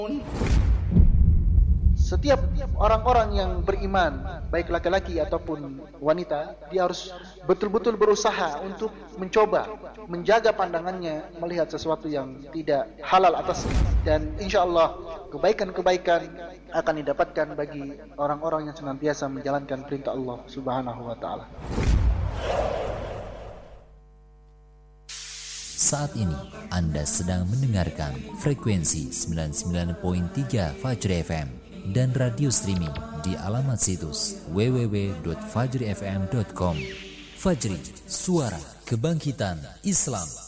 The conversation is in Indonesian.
Setiap orang-orang yang beriman, baik laki-laki ataupun wanita, dia harus betul-betul berusaha untuk mencoba menjaga pandangannya melihat sesuatu yang tidak halal atasnya, dan insyaallah kebaikan-kebaikan akan didapatkan bagi orang-orang yang senantiasa menjalankan perintah Allah Subhanahu wa taala. Saat ini Anda sedang mendengarkan frekuensi 99.3 Fajri FM dan radio streaming di alamat situs www.fajrifm.com. Fajri, suara kebangkitan Islam.